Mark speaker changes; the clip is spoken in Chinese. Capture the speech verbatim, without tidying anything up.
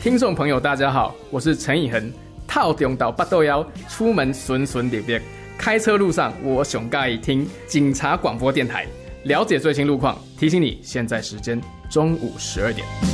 Speaker 1: 听众朋友大家好，我是陈以恒。套中岛八豆腰，出门顺顺利利，开车路上我上喜欢听警察广播电台，了解最新路况。提醒你，现在时间中午十二点。